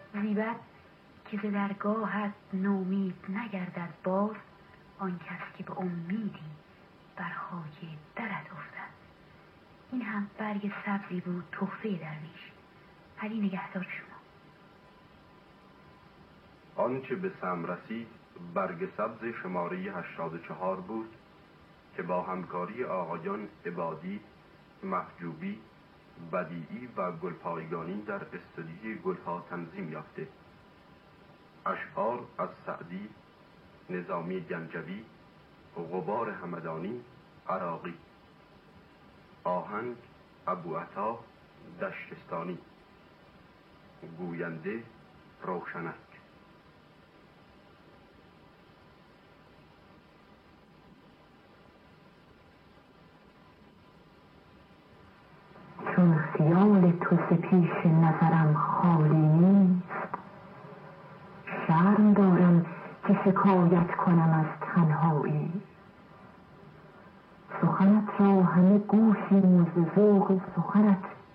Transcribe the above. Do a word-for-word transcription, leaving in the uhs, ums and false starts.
زیبد که ز درگاهت نومید نگردد باز، آن کس که به امیدی بر خاک درت افتد. این هم برگ سبزی بود تحفه درویش. علی نگهدار شما. آنچه به سم رسید برگ سبز شماره هشتاد و چهار بود که با همکاری آقایان عبادی، محجوبی، بدیعی و گلپایگانی در استودیوی گلها تنظیم یافته. اشعار از سعدی، نظامی گنجوی، غبار همدانی، عراقی. آهنگ ابوعطا دشتستانی. گوینده روشنک. چون خیال تو ز پیش نظرم خالی نیست، شرم دارم که شکایت کنم از تنهایی. سخنت را همه گوشیم و ز ذوق سخنت